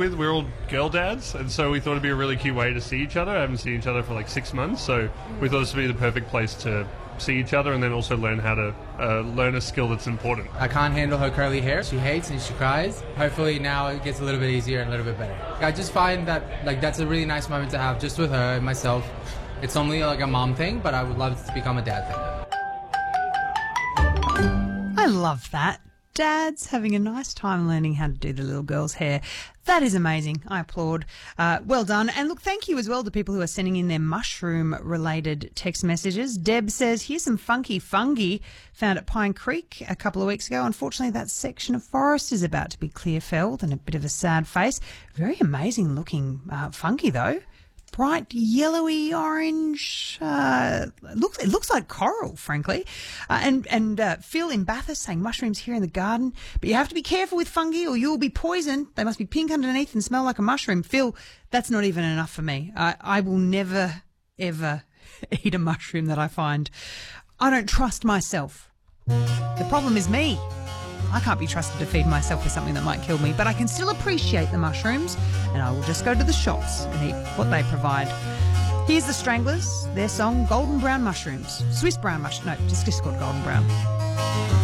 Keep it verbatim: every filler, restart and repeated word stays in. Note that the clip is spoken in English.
with. We're all girl dads, and so we thought it'd be a really cute way to see each other. I haven't seen each other for like six months, so we thought this would be the perfect place to see each other and then also learn how to uh, learn a skill that's important. I can't handle her curly hair. She hates and she cries. Hopefully now it gets a little bit easier and a little bit better. I just find that like that's a really nice moment to have just with her and myself. It's only like a mom thing, but I would love it to become a dad thing. I love that. Dads having a nice time learning how to do the little girl's hair. That is amazing. I applaud. Uh, well done. And look, thank you as well to people who are sending in their mushroom-related text messages. Deb says, here's some funky fungi found at Pine Creek a couple of weeks ago. Unfortunately, that section of forest is about to be clear-felled and a bit of a sad face. Very amazing-looking uh, fungi, though. Bright yellowy orange. Uh, looks it looks like coral, frankly. Uh, and and uh, Phil in Bathurst saying mushrooms here in the garden, but you have to be careful with fungi or you'll be poisoned. They must be pink underneath and smell like a mushroom. Phil, that's not even enough for me. I, I will never ever eat a mushroom that I find. I don't trust myself. The problem is me. I can't be trusted to feed myself with something that might kill me, but I can still appreciate the mushrooms, and I will just go to the shops and eat what they provide. Here's the Stranglers, their song Golden Brown Mushrooms. Swiss brown mushrooms. No, just, just called Golden Brown.